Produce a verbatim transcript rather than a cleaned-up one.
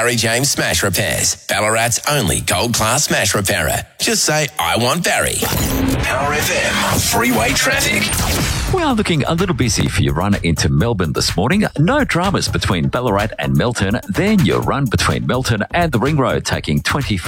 Barry James Smash Repairs, Ballarat's only gold-class smash repairer. Just say, I want Barry. Power F M, freeway traffic. We are looking a little busy for your run into Melbourne this morning. No dramas between Ballarat and Melton. Then your run between Melton and the Ring Road taking twenty